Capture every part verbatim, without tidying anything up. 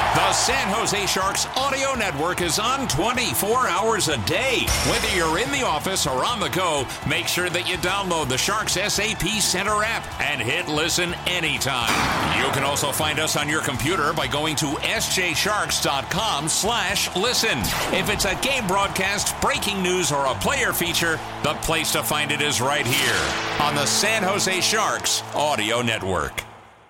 The San Jose Sharks audio network is on twenty-four hours a day. Whether you're in the office or on the go, make sure that you download the Sharks S A P Center app and hit listen anytime. You can also find us on your computer by going to s j sharks dot com slash listen. If it's a game broadcast, breaking news, or a player feature, the place to find it is right here on the San Jose Sharks audio network.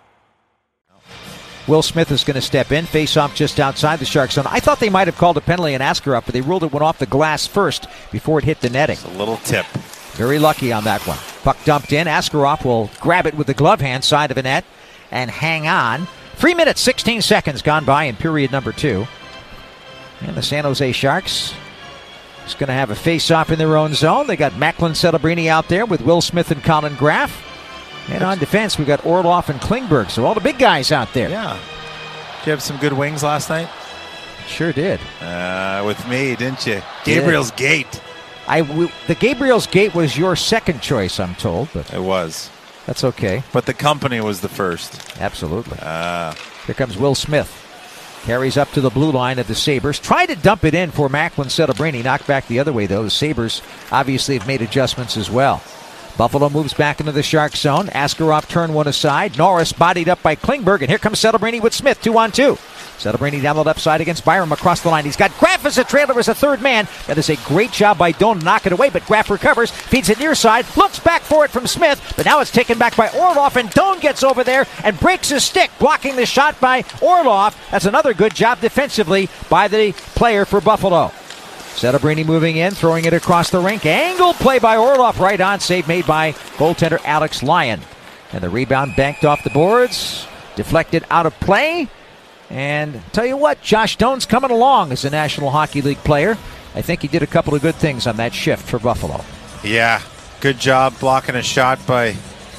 Will Smith is going to step in, face off just outside the Shark zone. I thought they might have called a penalty on Askarov, but they ruled it went off the glass first before it hit the netting. It's a little tip. Very lucky on that one. Puck dumped in. Askarov will grab it with the glove hand side of the net and hang on. Three minutes, sixteen seconds gone by in period number two. And the San Jose Sharks is going to have a face-off in their own zone. They got Macklin Celebrini out there with Will Smith and Colin Graff. And on defense, we got Orlov and Klingberg. So all the big guys out there. Yeah. Did you have some good wings last night? Sure did. Uh, with me, didn't you? Gabriel's did. Gate. I w- the Gabriel's Gate was your second choice, I'm told. But it was. That's okay. But the company was the first. Absolutely. Uh, Here comes Will Smith. Carries up to the blue line of the Sabres. Tried to dump it in for Macklin Celebrini. Knocked back the other way, though. The Sabres obviously have made adjustments as well. Buffalo moves back into the Shark zone. Askarov turned one aside. Norris bodied up by Klingberg. And here comes Celebrini with Smith. Two on two. Celebrini down the left side against Byram across the line. He's got Graff as a trailer as a third man. That is a great job by Doan to knock it away. But Graff recovers. Feeds it near side. Looks back for it from Smith. But now it's taken back by Orlov. And Doan gets over there and breaks his stick. Blocking the shot by Orlov. That's another good job defensively by the player for Buffalo. Celebrini moving in, throwing it across the rink. Angle play by Orlov, right on. Save made by goaltender Alex Lyon. And the rebound banked off the boards. Deflected out of play. And tell you what, Josh Doan's coming along as a National Hockey League player. I think he did a couple of good things on that shift for Buffalo. Yeah, good job blocking a shot by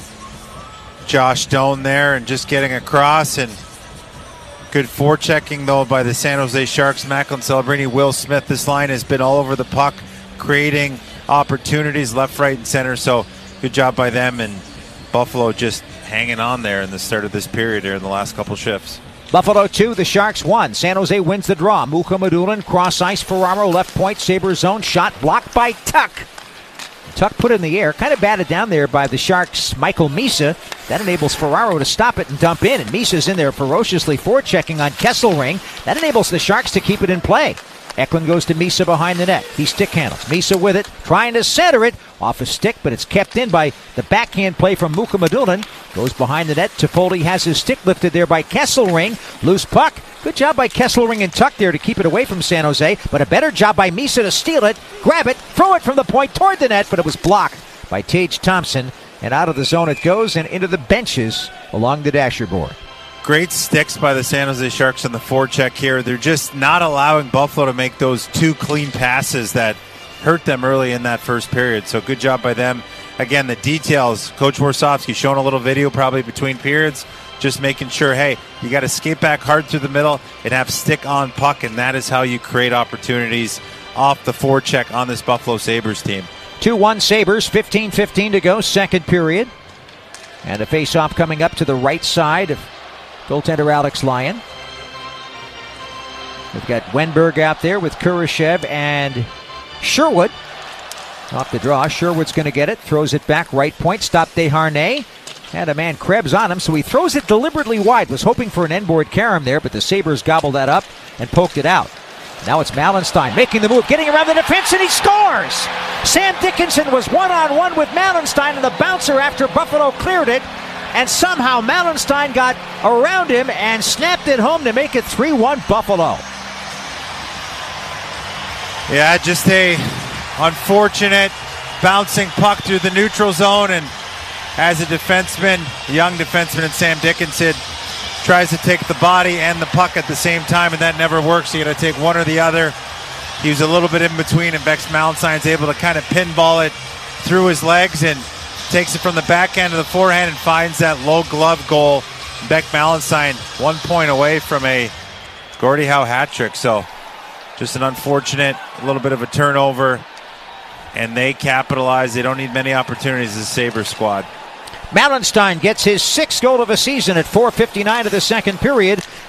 Josh Doan there and just getting across. And good forechecking, though, by the San Jose Sharks. Macklin Celebrini, Will Smith. This line has been all over the puck, creating opportunities left, right, and center. So good job by them. And Buffalo just hanging on there in the start of this period here in the last couple shifts. Buffalo two, the Sharks one. San Jose wins the draw. Mukhamadullin, cross ice, Ferraro, left point, Sabre zone, shot blocked by Tuck. Tuck put it in the air, kind of batted down there by the Sharks' Michael Misa. That enables Ferraro to stop it and dump in, and Misa's in there ferociously forechecking on Kesselring. That enables the Sharks to keep it in play. Eklund goes to Misa behind the net. He stick handles. Misa with it, trying to center it. Off a stick, but it's kept in by the backhand play from Mukhamadullin. Goes behind the net. Toffoli has his stick lifted there by Kesselring. Loose puck. Good job by Kesselring and Tuck there to keep it away from San Jose, but a better job by Misa to steal it, grab it, throw it from the point toward the net, but it was blocked by Tage Thompson, and out of the zone it goes and into the benches along the dasher board. Great sticks by the San Jose Sharks on the forecheck here. They're just not allowing Buffalo to make those two clean passes that hurt them early in that first period, so good job by them. Again, the details, Coach Warsofsky showing a little video probably between periods, just making sure, hey, you got to skate back hard through the middle and have stick on puck, and that is how you create opportunities off the forecheck on this Buffalo Sabres team. two one Sabres, fifteen fifteen to go, second period. And a face-off coming up to the right side of goaltender Alex Lyon. We've got Wenberg out there with Kurashev and Sherwood. Off the draw, Sherwood's going to get it, throws it back, right point, stop Desharnais. Had a man Krebs on him, so he throws it deliberately wide. Was hoping for an end-board carom there, but the Sabres gobbled that up and poked it out. Now it's Malenstein making the move, getting around the defense, and he scores! Sam Dickinson was one-on-one with Malenstein and the bouncer after Buffalo cleared it, and somehow Malenstein got around him and snapped it home to make it three one Buffalo. Yeah, just a unfortunate bouncing puck through the neutral zone, and as a defenseman, a young defenseman in Sam Dickinson tries to take the body and the puck at the same time, and that never works. You got to take one or the other. He was a little bit in between, and Bex Malenstein's able to kind of pinball it through his legs and takes it from the backhand to the forehand and finds that low glove goal. Beck Malenstein one point away from a Gordie Howe hat trick. So just an unfortunate, a little bit of a turnover, and they capitalize. They don't need many opportunities as a Sabres squad. Malenstein gets his sixth goal of the season at four fifty-nine of the second period.